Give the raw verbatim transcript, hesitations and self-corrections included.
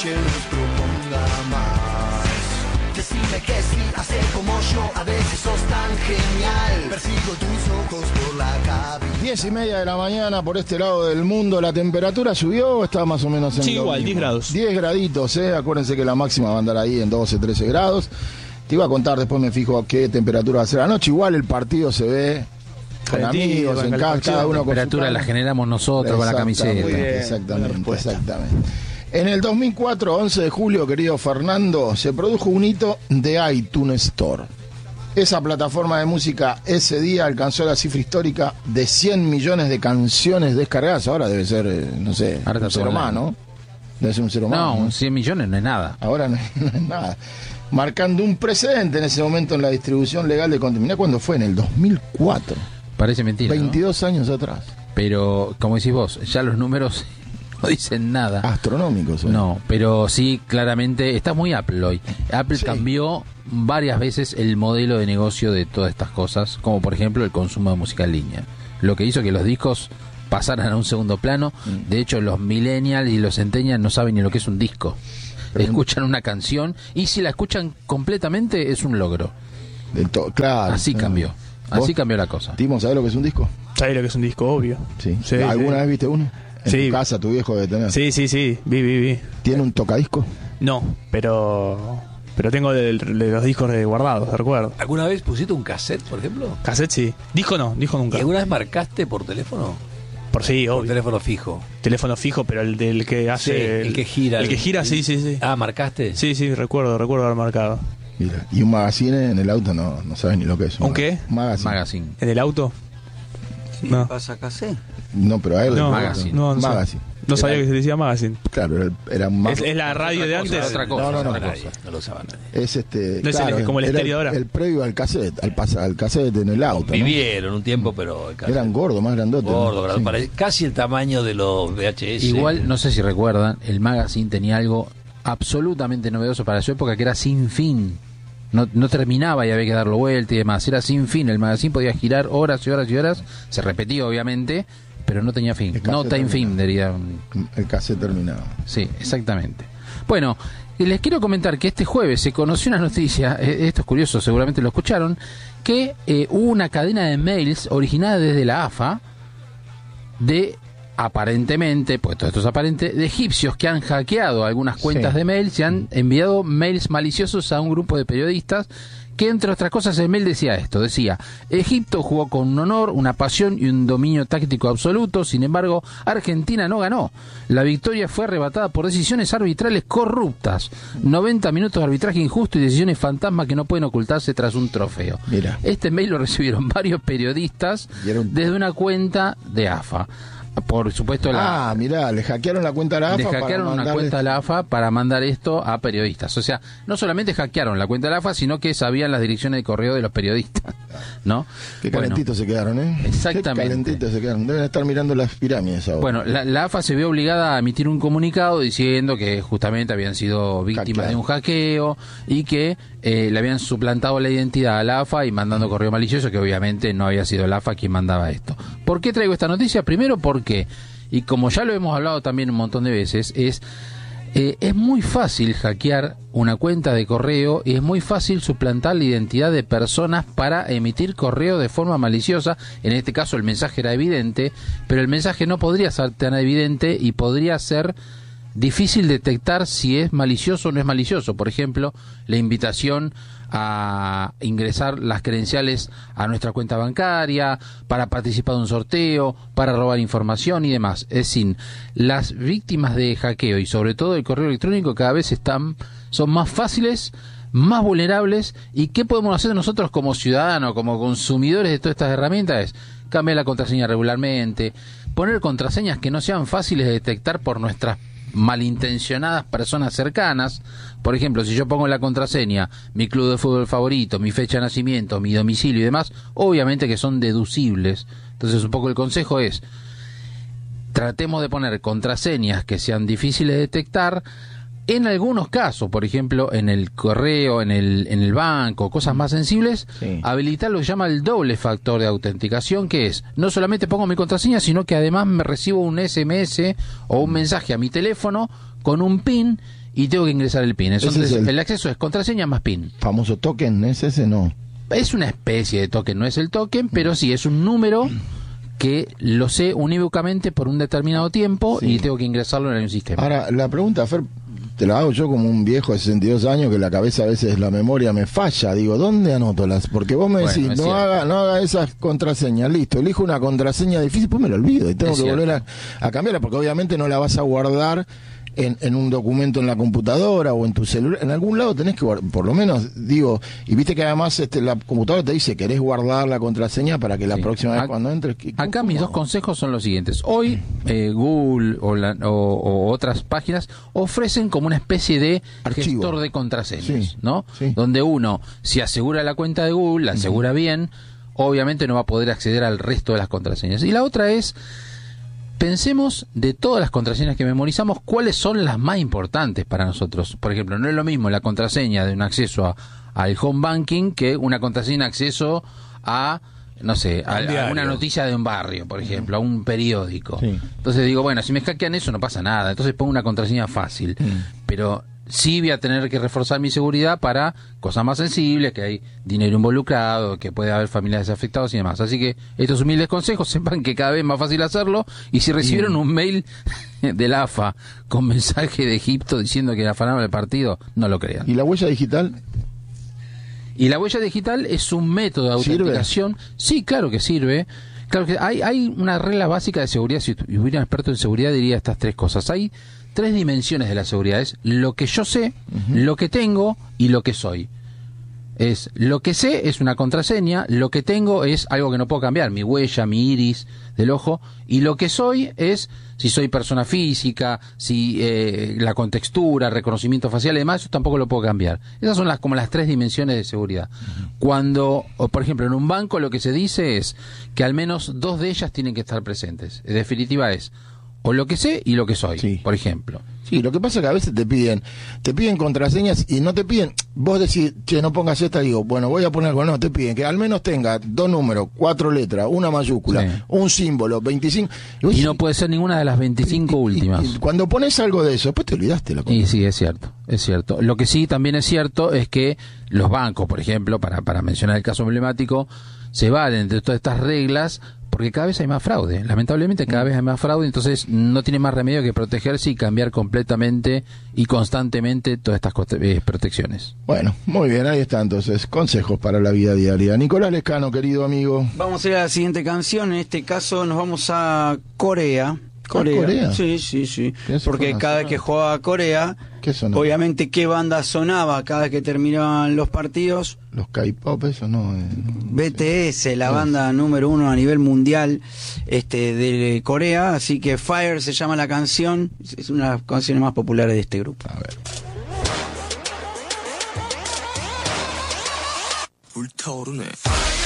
noche nos proponga más. Decime que sí, hace como yo, a veces sos tan genial. Persigo tus ojos por la cabina. Diez y media de la mañana por este lado del mundo. ¿La temperatura subió o está más o menos en Sí, lo igual, mismo? diez grados. diez graditos, ¿eh? Acuérdense que la máxima va a andar ahí en doce, trece grados. Te iba a contar, después me fijo a qué temperatura va a ser la noche. Igual el partido se ve con Calentito, amigos, con en casa, cada uno con su temperatura la cama. generamos nosotros con la camiseta. Muy bien, buena Exactamente, respuesta. exactamente. En el dos mil cuatro, once de julio, querido Fernando, se produjo un hito de iTunes Store. Esa plataforma de música ese día alcanzó la cifra histórica de cien millones de canciones descargadas. Ahora debe ser, eh, no sé, Ahora está un cero todo más, online. ¿no? Debe ser un cero más. No, ¿no? un cien millones no es nada. Ahora no, no es nada. Marcando un precedente en ese momento en la distribución legal de contenido. Mirá cuándo fue, en el dos mil cuatro. Parece mentira, ¿no? veintidós años atrás. Pero, como decís vos, ya los números no dicen nada. Astronómicos. ¿eh? No, pero sí, claramente, está muy Apple hoy. Apple Sí. cambió varias veces el modelo de negocio de todas estas cosas, como por ejemplo el consumo de música en línea. Lo que hizo que los discos pasaran a un segundo plano. Mm. De hecho, los millennials y los centennials no saben ni lo que es un disco. Pero- Escuchan una canción y si la escuchan completamente es un logro. Del to- claro. Así Ah. cambió. ¿Vos, Así cambió la cosa. Timo, ¿sabés lo que es un disco? ¿Sabes lo que es un disco? Obvio. Sí. Sí, ¿Alguna sí. vez viste uno? En Sí. tu casa, tu viejo debe tener. Sí, sí, sí. Vi, vi, vi. ¿Tiene un tocadisco? No, pero. Pero tengo de, de los discos de guardados, de recuerdo. ¿Alguna vez pusiste un cassette, por ejemplo? Cassette sí. Disco no, disco ¿Y nunca. alguna vez marcaste por teléfono? Por sí, Por obvio. teléfono fijo. Teléfono fijo, pero el del que hace. Sí, el que gira. El que gira, sí, sí, sí. Ah, ¿marcaste? Sí, sí, recuerdo, recuerdo haber marcado. Mira. Y un magazine en el auto no, no sabes ni lo que es. ¿Un qué? Magazine. Magazine. ¿En el auto? Sí, No. pasa casé. No, pero a él No, Magazine. no, no, sé. Magazine. No sabía Era- que se decía magazine. Claro, era, era más. Es, es la radio de antes. Otra cosa, No, no, no. otra Nadie, cosa. no lo usaba nadie. Es este. No es claro, el- como el era estéreo ahora. El previo al cassette, al, pasa, al cassette en el auto. ¿no? Vivieron un tiempo, pero... el cassette- Eran gordos, más grandotes. ¿no? Gordo, grande, Sí. pare- casi el tamaño de los V H S. Igual, no sé si recuerdan, el magazine tenía algo absolutamente novedoso para su época que era sin fin. No, no terminaba y había que darlo vuelta y demás. Era sin fin. El magazine podía girar horas y horas y horas. Se repetía, obviamente, pero no tenía fin. El No cassette time fin, terminaba. diría. El cassette terminaba. Sí, exactamente. Bueno, y les quiero comentar que este jueves se conoció una noticia, eh, esto es curioso, seguramente lo escucharon, que eh, hubo una cadena de mails originada desde la A F A de, aparentemente, pues todo esto es aparente, de egipcios que han hackeado algunas cuentas Sí. de mails y han enviado mails maliciosos a un grupo de periodistas que, entre otras cosas, el mail decía esto, decía: Egipto jugó con un honor, una pasión y un dominio táctico absoluto, sin embargo, Argentina no ganó. La victoria fue arrebatada por decisiones arbitrales corruptas, noventa minutos de arbitraje injusto y decisiones fantasma que no pueden ocultarse tras un trofeo. Mira. Este mail lo recibieron varios periodistas Y era un- desde una cuenta de A F A. Por supuesto, la, Ah, mirá, le hackearon la cuenta a la A F le A. hackearon para una mandarle- cuenta de la A F A para mandar esto a periodistas. O sea, no solamente hackearon la cuenta de la A F A, sino que sabían las direcciones de correo de los periodistas, ¿no? Qué Bueno, calentitos se quedaron, ¿eh? Exactamente. Qué calentitos se quedaron. Deben estar mirando las pirámides ahora. Bueno, la, la A F A se vio obligada a emitir un comunicado diciendo que justamente habían sido víctimas Hackeado. de un hackeo y que eh, le habían suplantado la identidad a la A F A y mandando correo malicioso, que obviamente no había sido la A F A quien mandaba esto. ¿Por qué traigo esta noticia? Primero porque, y como ya lo hemos hablado también un montón de veces, es eh, es muy fácil hackear una cuenta de correo y es muy fácil suplantar la identidad de personas para emitir correo de forma maliciosa. En este caso el mensaje era evidente, pero el mensaje no podría ser tan evidente y podría ser difícil detectar si es malicioso o no es malicioso. Por ejemplo, la invitación a ingresar las credenciales a nuestra cuenta bancaria, para participar de un sorteo, para robar información y demás. Es decir, las víctimas de hackeo y sobre todo el correo electrónico cada vez están, son más fáciles, más vulnerables. ¿Y qué podemos hacer nosotros como ciudadanos, como consumidores de todas estas herramientas? Es cambiar la contraseña regularmente, poner contraseñas que no sean fáciles de detectar por nuestras malintencionadas personas cercanas. Por ejemplo, si yo pongo en la contraseña mi club de fútbol favorito, mi fecha de nacimiento, mi domicilio y demás, obviamente que son deducibles. Entonces un poco el consejo es: tratemos de poner contraseñas que sean difíciles de detectar. En algunos casos, por ejemplo, en el correo, en el, en el banco, cosas más sensibles, Sí. habilitar lo que se llama el doble factor de autenticación, que es, no solamente pongo mi contraseña, sino que además me recibo un S M S o un mensaje a mi teléfono con un PIN y tengo que ingresar el PIN. Entonces, Ese es el- el acceso es contraseña más PIN. Famoso token, ¿es ese? No. Es una especie de token, no es el token, pero sí es un número que lo sé unívocamente por un determinado tiempo Sí. y tengo que ingresarlo en un sistema. Ahora, la pregunta, Fer, te la hago yo como un viejo de sesenta y dos años que la cabeza a veces la memoria me falla. Digo, ¿dónde anoto las? Porque vos me Bueno, decís, es no cierto. haga, no haga esas contraseñas, listo, elijo una contraseña difícil, pues me lo olvido y tengo Es que volver a, cierto. a cambiarla, porque obviamente no la vas a guardar en, en un documento en la computadora o en tu celular, en algún lado tenés que guardar, por lo menos, digo, y viste que además este, la computadora te dice, querés guardar la contraseña para que la Sí. próxima vez Ac- cuando entres... ¿qué- Acá cómo mis dos hago? consejos son los siguientes. Hoy eh, Google o, la- o- o otras páginas ofrecen como una especie de Archivo. gestor de contraseñas, Sí, ¿no? sí. Donde uno, si asegura la cuenta de Google, la asegura bien, obviamente no va a poder acceder al resto de las contraseñas. Y la otra es, pensemos de todas las contraseñas que memorizamos, cuáles son las más importantes para nosotros. Por ejemplo, no es lo mismo la contraseña de un acceso a- al home banking que una contraseña de acceso a, no sé, a, Un a diario. una noticia de un barrio, por ejemplo, a un periódico. Sí. Entonces digo, bueno, si me hackean eso no pasa nada, entonces pongo una contraseña fácil. Pero sí voy a tener que reforzar mi seguridad para cosas más sensibles, que hay dinero involucrado, que puede haber familiares afectados y demás. Así que estos humildes consejos, sepan que cada vez es más fácil hacerlo, y si recibieron un mail del A F A con mensaje de Egipto diciendo que afanaron el partido, no lo crean. ¿Y la huella digital? Y la huella digital es un método de ¿Sirve? autenticación. Sí, claro que sirve. Claro que hay, hay una regla básica de seguridad. Si tu- hubiera un experto en seguridad diría estas tres cosas. Hay tres dimensiones de la seguridad. Es lo que yo sé, lo que tengo y lo que soy. Es lo que sé es una contraseña, lo que tengo es algo que no puedo cambiar, mi huella, mi iris del ojo, y lo que soy es si soy persona física, si eh, la contextura, reconocimiento facial y demás, eso tampoco lo puedo cambiar. Esas son las como las tres dimensiones de seguridad. Cuando, o por ejemplo, en un banco lo que se dice es que al menos dos de ellas tienen que estar presentes. En definitiva es o lo que sé y lo que soy, Sí. por ejemplo. Sí, lo que pasa es que a veces te piden, te piden contraseñas y no te piden, vos decís, che, no pongas esta, digo, bueno, voy a poner algo, no, te piden que al menos tenga dos números, cuatro letras, una mayúscula, Sí. un símbolo, veinticinco. vos Y decís, no puede ser ninguna de las veinticinco y- y- últimas. y cuando pones algo de eso, después te olvidaste la Y contraseña. sí, es cierto, es cierto. Lo que sí también es cierto es que los bancos, por ejemplo, para, para mencionar el caso emblemático, se valen de todas estas reglas porque cada vez hay más fraude. Lamentablemente cada vez hay más fraude, entonces no tiene más remedio que protegerse y cambiar completamente y constantemente todas estas coste- eh, protecciones. Bueno, muy bien, ahí está entonces, consejos para la vida diaria. Nicolás Lescano, querido amigo. Vamos a ir a la siguiente canción. En este caso nos vamos a Corea. Corea. Corea? Sí, sí, sí. ¿Qué se Porque conoce? cada vez que jugaba Corea, ¿Qué sonó? obviamente qué banda sonaba cada vez que terminaban los partidos. Los K-pop, eso no. eh, no B T S, la banda número uno a nivel mundial este de Corea. Así que Fire se llama la canción. Es una de las canciones más populares de este grupo. A ver. 불타오르네